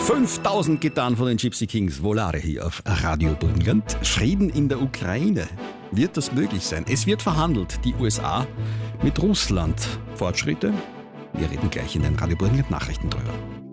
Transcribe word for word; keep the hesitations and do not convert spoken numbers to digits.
fünftausend getan von den Gypsy Kings. Volare hier auf Radio Burgenland. Frieden in der Ukraine. Wird das möglich sein? Es wird verhandelt. Die U S A mit Russland. Fortschritte? Wir reden gleich in den Radio Burgenland Nachrichten drüber.